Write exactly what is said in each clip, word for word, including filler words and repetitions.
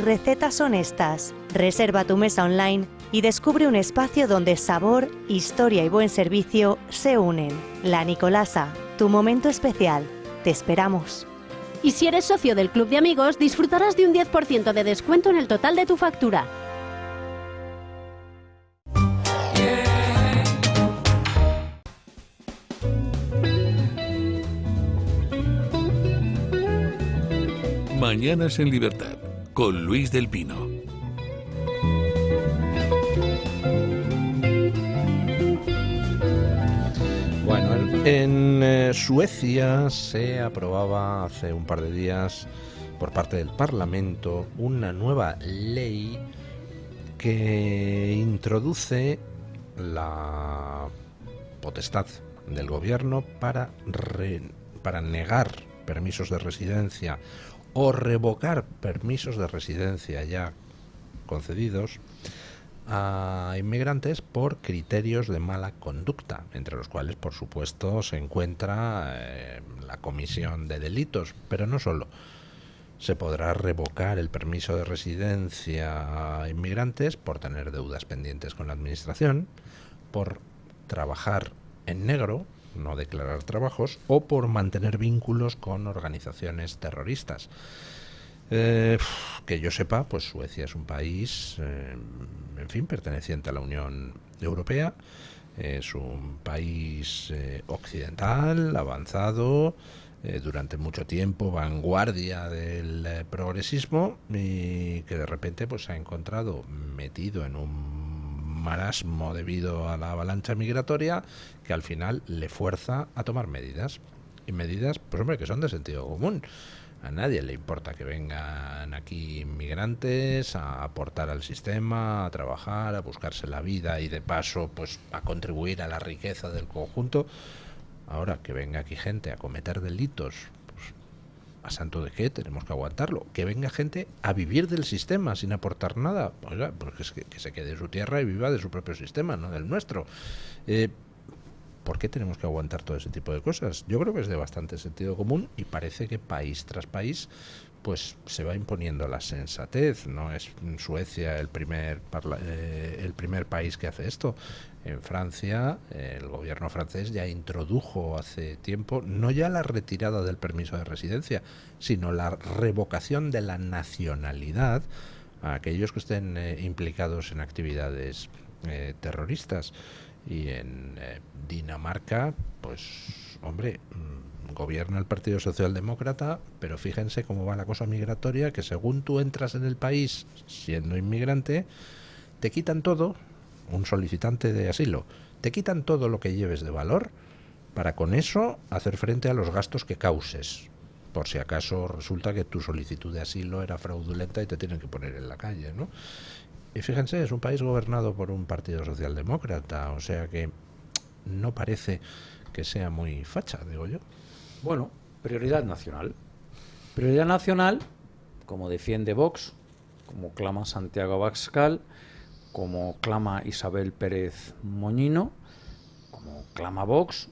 recetas honestas. Reserva tu mesa online y descubre un espacio donde sabor, historia y buen servicio se unen. La Nicolasa, tu momento especial. Te esperamos. Y si eres socio del Club de Amigos, disfrutarás de un diez por ciento de descuento en el total de tu factura. Mañanas en Libertad, con Luis del Pino. Bueno, en eh, Suecia se aprobaba hace un par de días por parte del Parlamento una nueva ley que introduce la potestad del gobierno para, re, para negar permisos de residencia o revocar permisos de residencia ya concedidos a inmigrantes por criterios de mala conducta, entre los cuales, por supuesto, se encuentra eh, la comisión de delitos, pero no solo. Se podrá revocar el permiso de residencia a inmigrantes por tener deudas pendientes con la administración, por trabajar en negro, no declarar trabajos, o por mantener vínculos con organizaciones terroristas. Eh, que yo sepa, pues Suecia es un país, eh, en fin, perteneciente a la Unión Europea, es un país eh, occidental, avanzado, eh, durante mucho tiempo vanguardia del eh, progresismo, y que de repente pues se ha encontrado metido en un marasmo debido a la avalancha migratoria que al final le fuerza a tomar medidas. Y medidas, pues hombre, que son de sentido común. A nadie le importa que vengan aquí inmigrantes a aportar al sistema, a trabajar, a buscarse la vida y de paso pues a contribuir a la riqueza del conjunto. Ahora que venga aquí gente a cometer delitos, pues ¿a santo de qué? Tenemos que aguantarlo. Que venga gente a vivir del sistema sin aportar nada. Oiga, pues es que, que se quede en su tierra y viva de su propio sistema, no del nuestro. Eh, ¿Por qué tenemos que aguantar todo ese tipo de cosas? Yo creo que es de bastante sentido común y parece que país tras país pues se va imponiendo la sensatez. No es Suecia el primer parla eh, el primer país que hace esto. En Francia, eh, el gobierno francés ya introdujo hace tiempo no ya la retirada del permiso de residencia, sino la revocación de la nacionalidad a aquellos que estén eh, implicados en actividades eh, terroristas. Y en eh, Dinamarca, pues, hombre, mmm, gobierna el Partido Socialdemócrata, pero fíjense cómo va la cosa migratoria, que según tú entras en el país siendo inmigrante, te quitan todo, un solicitante de asilo, te quitan todo lo que lleves de valor para con eso hacer frente a los gastos que causes, por si acaso resulta que tu solicitud de asilo era fraudulenta y te tienen que poner en la calle, ¿no? Y fíjense, es un país gobernado por un partido socialdemócrata, o sea que no parece que sea muy facha, digo yo. Bueno, prioridad nacional. Prioridad nacional, como defiende Vox, como clama Santiago Abascal, como clama Isabel Pérez Moñino, como clama Vox,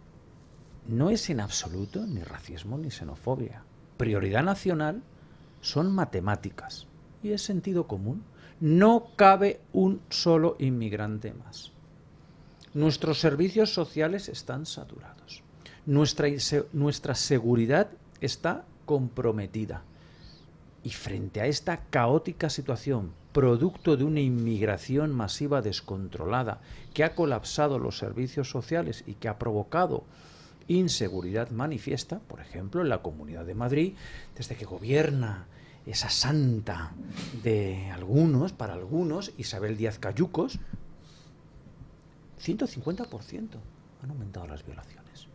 no es en absoluto ni racismo ni xenofobia. Prioridad nacional son matemáticas y es sentido común. No cabe un solo inmigrante más. Nuestros servicios sociales están saturados. Nuestra, nuestra seguridad está comprometida. Y frente a esta caótica situación, producto de una inmigración masiva descontrolada que ha colapsado los servicios sociales y que ha provocado inseguridad manifiesta, por ejemplo, en la Comunidad de Madrid, desde que gobierna esa santa de algunos, para algunos, Isabel Díaz Cayucos, ciento cincuenta por ciento han aumentado las violaciones.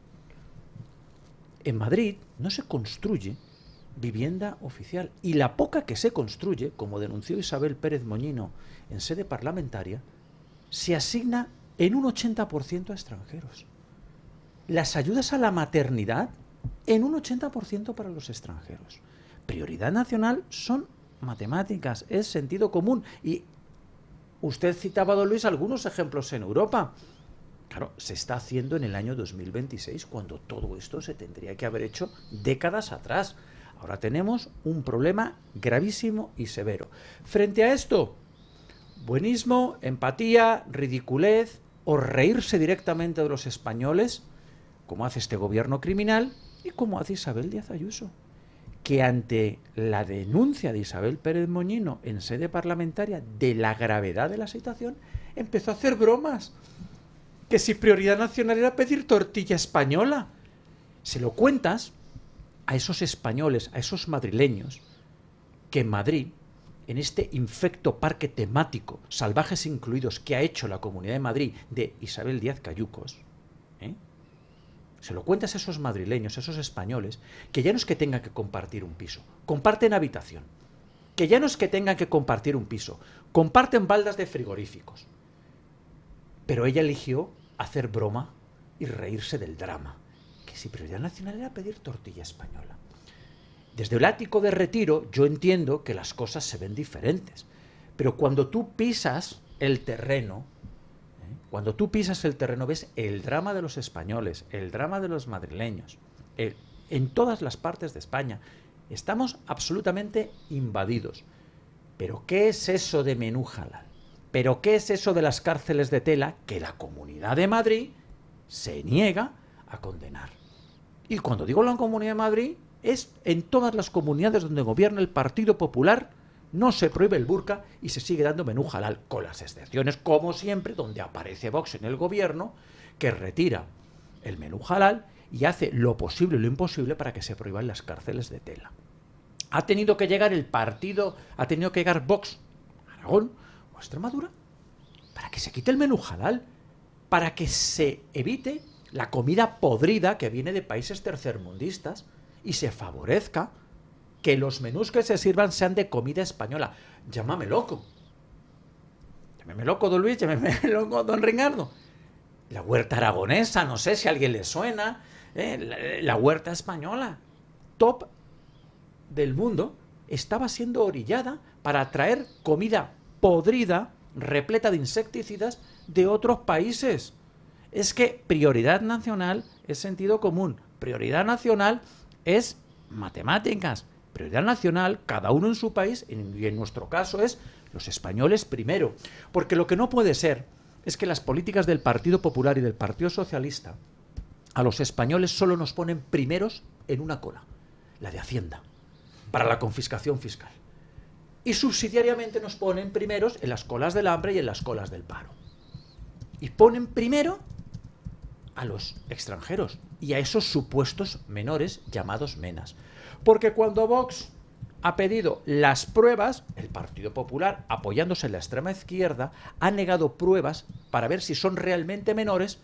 En Madrid no se construye vivienda oficial y la poca que se construye, como denunció Isabel Pérez Moñino en sede parlamentaria, se asigna en un ochenta por ciento a extranjeros. Las ayudas a la maternidad en un ochenta por ciento para los extranjeros. Prioridad nacional son matemáticas, es sentido común. Y usted citaba, don Luis, algunos ejemplos en Europa. Claro, se está haciendo en el año dos mil veintiséis, cuando todo esto se tendría que haber hecho décadas atrás. Ahora tenemos un problema gravísimo y severo. Frente a esto, buenismo, empatía, ridiculez o reírse directamente de los españoles, como hace este gobierno criminal y como hace Isabel Díaz Ayuso, que ante la denuncia de Isabel Pérez Moñino en sede parlamentaria de la gravedad de la situación, empezó a hacer bromas. Que si prioridad nacional era pedir tortilla española. Se lo cuentas a esos españoles, a esos madrileños, que en Madrid, en este infecto parque temático, salvajes incluidos, que ha hecho la Comunidad de Madrid de Isabel Díaz Cayucos, ¿eh? Se lo cuentas a esos madrileños, a esos españoles, que ya no es que tengan que compartir un piso, comparten habitación, que ya no es que tengan que compartir un piso, comparten baldas de frigoríficos. Pero ella eligió hacer broma y reírse del drama, que si prioridad nacional era pedir tortilla española. Desde el ático de Retiro yo entiendo que las cosas se ven diferentes, pero cuando tú pisas el terreno, ¿eh? cuando tú pisas el terreno ves el drama de los españoles, el drama de los madrileños, el, en todas las partes de España. Estamos absolutamente invadidos. ¿Pero qué es eso de menú halal? ¿Pero qué es eso de las cárceles de tela que la Comunidad de Madrid se niega a condenar? Y cuando digo la Comunidad de Madrid, es en todas las comunidades donde gobierna el Partido Popular, no se prohíbe el burka y se sigue dando menú halal, con las excepciones, como siempre, donde aparece Vox en el gobierno, que retira el menú halal y hace lo posible y lo imposible para que se prohíban las cárceles de tela. Ha tenido que llegar el partido, ha tenido que llegar Vox, Aragón o Extremadura, para que se quite el menú halal, para que se evite la comida podrida que viene de países tercermundistas y se favorezca que los menús que se sirvan sean de comida española. Llámame loco. Llámeme loco, don Luis, llámeme loco, don Ricardo. La huerta aragonesa, no sé si a alguien le suena, ¿eh? la, la huerta española, top del mundo, estaba siendo orillada para traer comida podrida, repleta de insecticidas, de otros países. Es que prioridad nacional es sentido común, prioridad nacional es matemáticas, prioridad nacional, cada uno en su país, y en nuestro caso es los españoles primero. Porque lo que no puede ser es que las políticas del Partido Popular y del Partido Socialista a los españoles solo nos ponen primeros en una cola, la de Hacienda, para la confiscación fiscal. Y subsidiariamente nos ponen primeros en las colas del hambre y en las colas del paro. Y ponen primero a los extranjeros y a esos supuestos menores llamados menas. Porque cuando Vox ha pedido las pruebas, el Partido Popular, apoyándose en la extrema izquierda, ha negado pruebas para ver si son realmente menores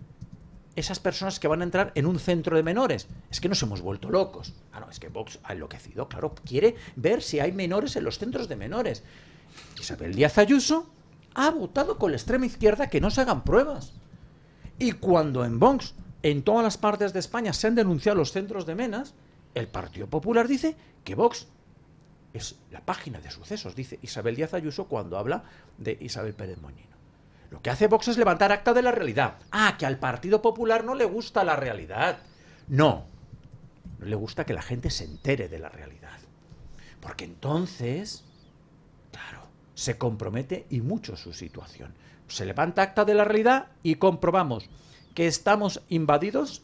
esas personas que van a entrar en un centro de menores. Es que nos hemos vuelto locos. Ah, no, es que Vox ha enloquecido, claro, quiere ver si hay menores en los centros de menores. Isabel Díaz Ayuso ha votado con la extrema izquierda que no se hagan pruebas. Y cuando en Vox, en todas las partes de España, se han denunciado los centros de menas, el Partido Popular dice que Vox es la página de sucesos, dice Isabel Díaz Ayuso cuando habla de Isabel Pérez Moñino. Lo que hace Vox es levantar acta de la realidad. Ah, que al Partido Popular no le gusta la realidad. No, no le gusta que la gente se entere de la realidad. Porque entonces, claro, se compromete y mucho su situación. Se levanta acta de la realidad y comprobamos que estamos invadidos,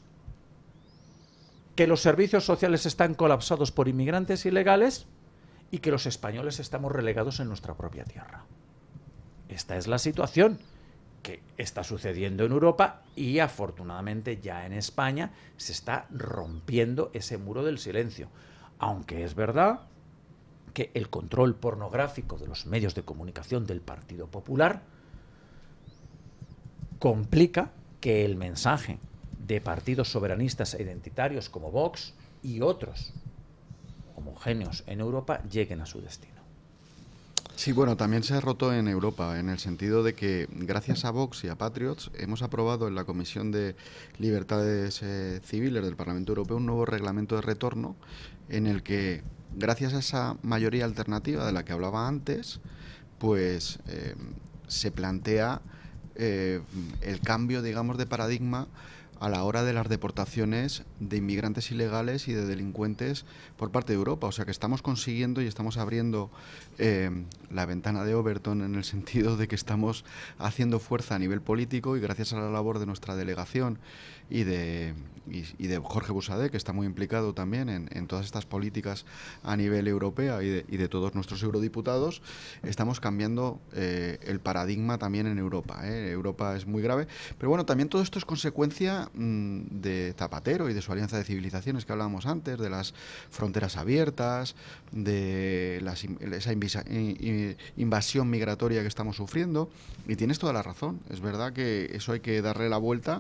que los servicios sociales están colapsados por inmigrantes ilegales y que los españoles estamos relegados en nuestra propia tierra. Esta es la situación que está sucediendo en Europa y afortunadamente ya en España se está rompiendo ese muro del silencio. Aunque es verdad que el control pornográfico de los medios de comunicación del Partido Popular complica que el mensaje de partidos soberanistas e identitarios como Vox y otros homogéneos en Europa lleguen a su destino. Sí, bueno, también se ha roto en Europa, en el sentido de que gracias a Vox y a Patriots hemos aprobado en la Comisión de Libertades eh, Civiles del Parlamento Europeo un nuevo reglamento de retorno en el que, gracias a esa mayoría alternativa de la que hablaba antes, pues eh, se plantea eh, el cambio, digamos, de paradigma a la hora de las deportaciones de inmigrantes ilegales y de delincuentes por parte de Europa. O sea que estamos consiguiendo y estamos abriendo eh, la ventana de Overton en el sentido de que estamos haciendo fuerza a nivel político, y gracias a la labor de nuestra delegación y de, y, y de Jorge Busadé, que está muy implicado también en, en todas estas políticas a nivel europeo, y de, y de todos nuestros eurodiputados, estamos cambiando eh, el paradigma también en Europa. ¿eh? Europa es muy grave, pero bueno, también todo esto es consecuencia mmm, de Zapatero y de su alianza de civilizaciones que hablábamos antes, de las fronteras abiertas, de las, esa invisa, invasión migratoria que estamos sufriendo, y tienes toda la razón. Es verdad que eso hay que darle la vuelta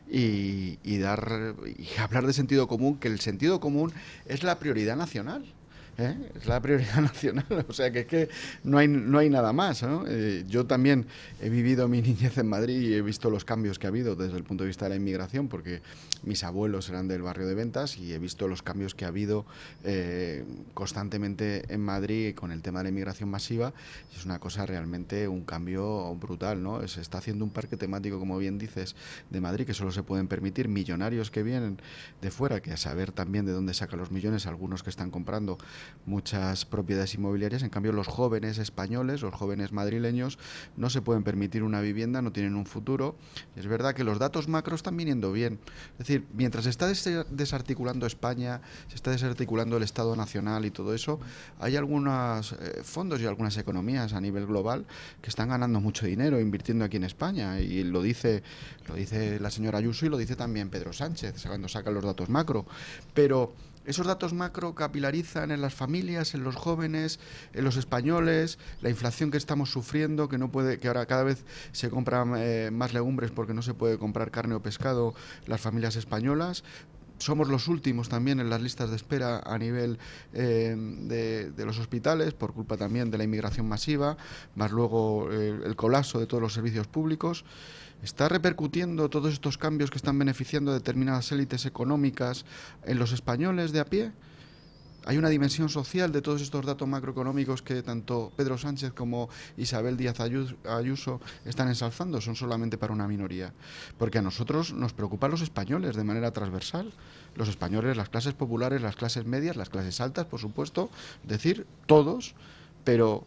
y, y dar y hablar de sentido común, que el sentido común es la prioridad nacional. ¿Eh? Es la prioridad nacional, o sea que es que no hay, no hay nada más, ¿no? Eh, yo también he vivido mi niñez en Madrid y he visto los cambios que ha habido desde el punto de vista de la inmigración, porque mis abuelos eran del barrio de Ventas, y he visto los cambios que ha habido eh, constantemente en Madrid con el tema de la inmigración masiva, y es una cosa realmente un cambio brutal, ¿no? Se está haciendo un parque temático, como bien dices, de Madrid, que solo se pueden permitir millonarios que vienen de fuera, que a saber también de dónde sacan los millones, algunos que están comprando muchas propiedades inmobiliarias. En cambio, los jóvenes españoles, los jóvenes madrileños, no se pueden permitir una vivienda, no tienen un futuro. Es verdad que los datos macro están viniendo bien. Es decir, mientras se está des desarticulando España, se está desarticulando el Estado Nacional y todo eso, hay algunos eh, fondos y algunas economías a nivel global que están ganando mucho dinero invirtiendo aquí en España, y lo dice, lo dice la señora Ayuso y lo dice también Pedro Sánchez cuando sacan los datos macro. Pero esos datos macro capilarizan en las familias, en los jóvenes, en los españoles, la inflación que estamos sufriendo, que no puede, que ahora cada vez se compran eh, más legumbres porque no se puede comprar carne o pescado las familias españolas. Somos los últimos también en las listas de espera a nivel eh, de, de los hospitales, por culpa también de la inmigración masiva, más luego eh, el colapso de todos los servicios públicos. ¿Está repercutiendo todos estos cambios que están beneficiando a determinadas élites económicas en los españoles de a pie? Hay una dimensión social de todos estos datos macroeconómicos que tanto Pedro Sánchez como Isabel Díaz Ayuso están ensalzando. Son solamente para una minoría. Porque a nosotros nos preocupan los españoles de manera transversal. Los españoles, las clases populares, las clases medias, las clases altas, por supuesto. Es decir, todos. Pero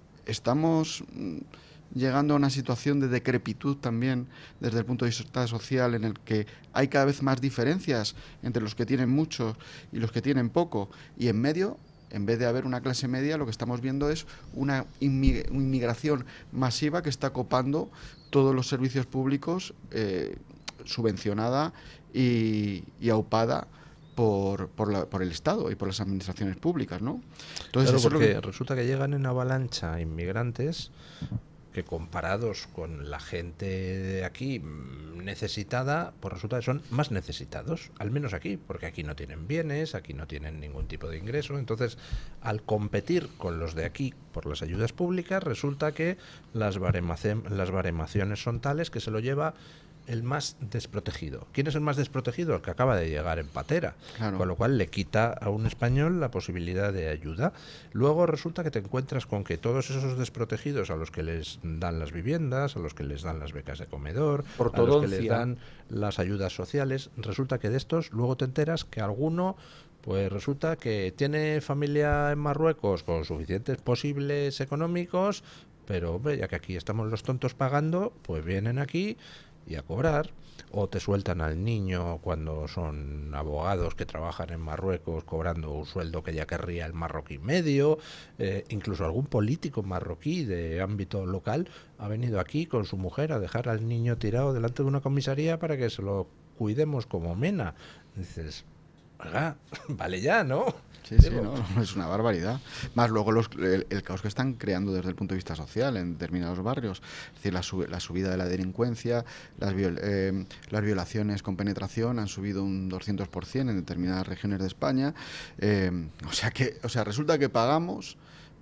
estamos llegando a una situación de decrepitud también desde el punto de vista social, en el que hay cada vez más diferencias entre los que tienen mucho y los que tienen poco, y en medio, en vez de haber una clase media, lo que estamos viendo es una inmigración masiva que está copando todos los servicios públicos, eh, subvencionada y, y aupada Por, por, la, por el Estado y por las administraciones públicas, ¿no? Entonces, claro, eso porque es lo que... resulta que llegan en avalancha inmigrantes que, comparados con la gente de aquí necesitada, pues resulta que son más necesitados, al menos aquí, porque aquí no tienen bienes, aquí no tienen ningún tipo de ingreso. Entonces, al competir con los de aquí por las ayudas públicas, resulta que las, las baremaciones son tales que se lo lleva el más desprotegido. ¿Quién es el más desprotegido? El que acaba de llegar en patera. Claro. Con lo cual le quita a un español la posibilidad de ayuda. Luego resulta que te encuentras con que todos esos desprotegidos, a los que les dan las viviendas, a los que les dan las becas de comedor, a los que les dan las ayudas sociales, resulta que de estos luego te enteras que alguno, pues resulta que tiene familia en Marruecos con suficientes posibles económicos, pero hombre, ya que aquí estamos los tontos pagando, pues vienen aquí y a cobrar, o te sueltan al niño cuando son abogados que trabajan en Marruecos cobrando un sueldo que ya querría el marroquí medio. Eh, incluso algún político marroquí de ámbito local ha venido aquí con su mujer a dejar al niño tirado delante de una comisaría para que se lo cuidemos como mena. Dices, oiga, vale ya, ¿no? Sí, sí, no, no, es una barbaridad. Más luego los, el, el caos que están creando desde el punto de vista social en determinados barrios. Es decir, la, sub, la subida de la delincuencia, las, viol, eh, las violaciones con penetración han subido un doscientos por ciento en determinadas regiones de España. Eh, o sea que, o sea, resulta que pagamos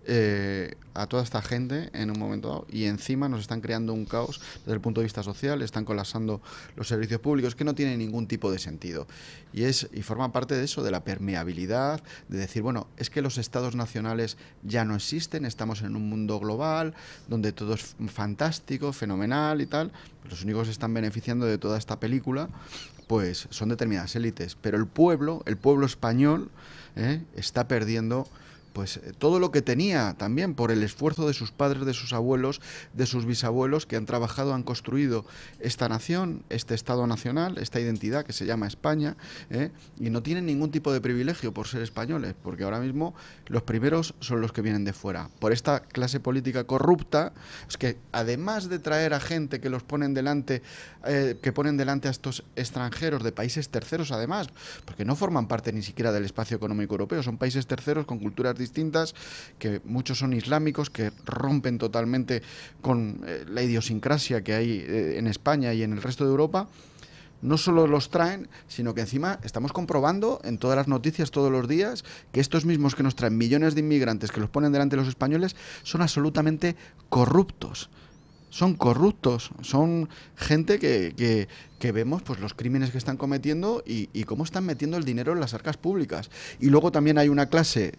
eh, a toda esta gente en un momento dado, y encima nos están creando un caos desde el punto de vista social, están colapsando los servicios públicos, que no tiene ningún tipo de sentido. Y, es, y forma parte de eso, de la permeabilidad, de decir, bueno, es que los estados nacionales ya no existen, estamos en un mundo global, donde todo es fantástico, fenomenal y tal. Los únicos que se están beneficiando de toda esta película pues son determinadas élites, pero el pueblo, el pueblo español, ¿eh? está perdiendo pues todo lo que tenía también por el esfuerzo de sus padres, de sus abuelos, de sus bisabuelos, que han trabajado, han construido esta nación, este Estado nacional, esta identidad que se llama España, ¿eh? y no tienen ningún tipo de privilegio por ser españoles, porque ahora mismo los primeros son los que vienen de fuera. Por esta clase política corrupta, es que además de traer a gente que los ponen delante, eh, que ponen delante a estos extranjeros de países terceros, además, porque no forman parte ni siquiera del espacio económico europeo, son países terceros con culturas distintas, distintas, que muchos son islámicos, que rompen totalmente con eh, la idiosincrasia que hay eh, en España y en el resto de Europa. No solo los traen, sino que encima estamos comprobando en todas las noticias todos los días que estos mismos que nos traen millones de inmigrantes, que los ponen delante de los españoles, son absolutamente corruptos. Son corruptos, son gente que, que, que vemos pues los crímenes que están cometiendo y, y cómo están metiendo el dinero en las arcas públicas. Y luego también hay una clase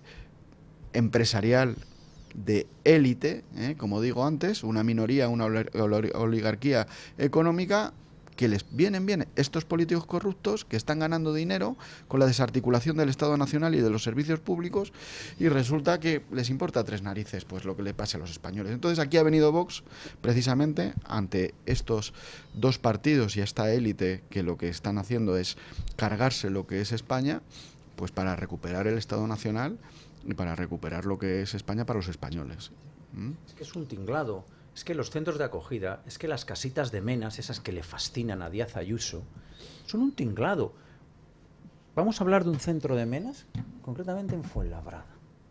empresarial de élite, ¿eh? como digo antes, una minoría, una oligarquía económica, que les vienen bien estos políticos corruptos que están ganando dinero con la desarticulación del Estado Nacional y de los servicios públicos, y resulta que les importa tres narices pues lo que le pase a los españoles. Entonces aquí ha venido Vox precisamente ante estos dos partidos y esta élite que lo que están haciendo es cargarse lo que es España, pues para recuperar el Estado Nacional y para recuperar lo que es España para los españoles. ¿Mm? Es que es un tinglado. Es que los centros de acogida, es que las casitas de menas, esas que le fascinan a Díaz Ayuso, son un tinglado. Vamos a hablar de un centro de menas, concretamente en Fuenlabrada.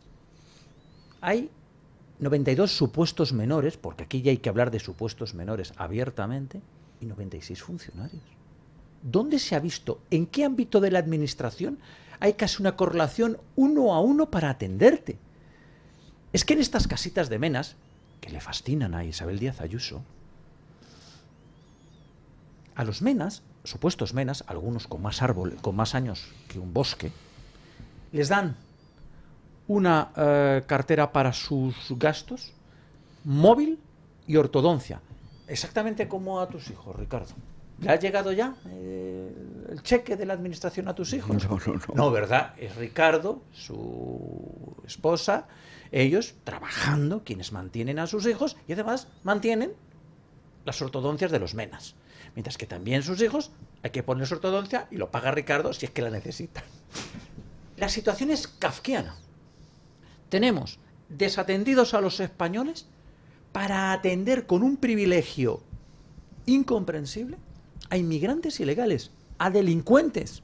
Hay noventa y dos supuestos menores, porque aquí ya hay que hablar de supuestos menores abiertamente, y noventa y seis funcionarios. ¿Dónde se ha visto? ¿En qué ámbito de la administración hay casi una correlación uno a uno para atenderte? Es que en estas casitas de menas, que le fascinan a Isabel Díaz Ayuso, a los menas, supuestos menas, algunos con más árbol, con más años que un bosque, les dan una eh, cartera para sus gastos, móvil y ortodoncia. Exactamente como a tus hijos, Ricardo. ¿Le ha llegado ya eh, el cheque de la administración a tus hijos? No, no, no. No, ¿verdad? Es Ricardo, su esposa, ellos trabajando, quienes mantienen a sus hijos y además mantienen las ortodoncias de los menas. Mientras que también sus hijos hay que poner su ortodoncia y lo paga Ricardo si es que la necesitan. La situación es kafkiana. Tenemos desatendidos a los españoles para atender con un privilegio incomprensible a inmigrantes ilegales, a delincuentes.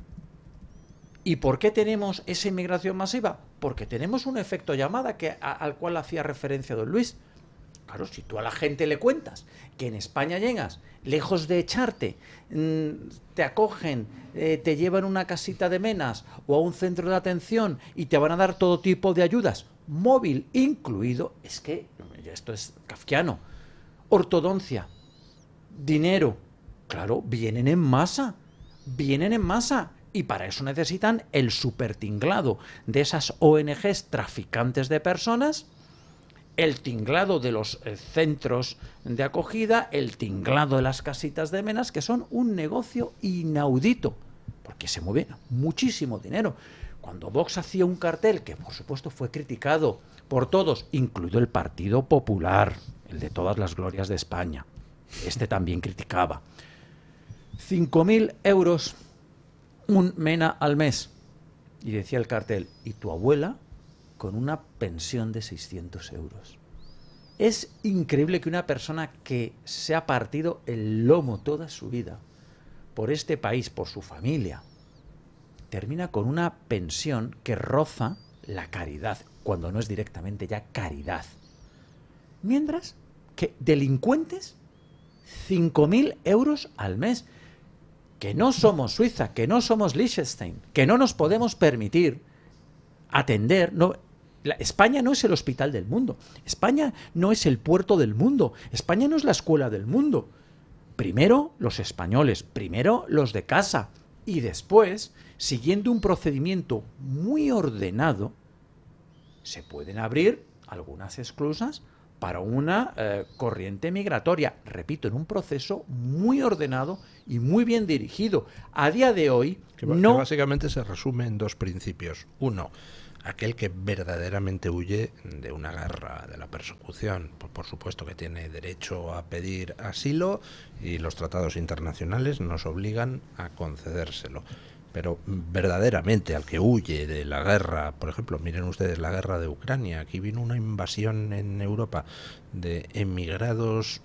¿Y por qué tenemos esa inmigración masiva? Porque tenemos un efecto llamada que, a, al cual hacía referencia don Luis. Claro, si tú a la gente le cuentas que en España llegas, lejos de echarte, mmm, te acogen, eh, te llevan a una casita de menas o a un centro de atención y te van a dar todo tipo de ayudas, móvil incluido, es que esto es kafkiano. Ortodoncia, dinero, claro, vienen en masa, vienen en masa. Y para eso necesitan el supertinglado de esas O N Ges traficantes de personas, el tinglado de los eh, centros de acogida, el tinglado de las casitas de menas, que son un negocio inaudito, porque se mueve muchísimo dinero. Cuando Vox hacía un cartel, que por supuesto fue criticado por todos, incluido el Partido Popular, el de todas las glorias de España, este también criticaba, cinco mil euros un mena al mes. Y decía el cartel, y tu abuela con una pensión de seiscientos euros. Es increíble que una persona que se ha partido el lomo toda su vida por este país, por su familia, termina con una pensión que roza la caridad, cuando no es directamente ya caridad. Mientras que delincuentes, cinco mil euros al mes. Que no somos Suiza, que no somos Liechtenstein, que no nos podemos permitir atender. No, la, España no es el hospital del mundo. España no es el puerto del mundo. España no es la escuela del mundo. Primero los españoles, primero los de casa y después, siguiendo un procedimiento muy ordenado, se pueden abrir algunas esclusas para una eh, corriente migratoria. Repito, en un proceso muy ordenado y muy bien dirigido. A día de hoy, que, no... que básicamente se resume en dos principios. Uno, aquel que verdaderamente huye de una guerra, de la persecución, pues por supuesto que tiene derecho a pedir asilo y los tratados internacionales nos obligan a concedérselo. Pero verdaderamente al que huye de la guerra, por ejemplo, miren ustedes la guerra de Ucrania, aquí vino una invasión en Europa de emigrados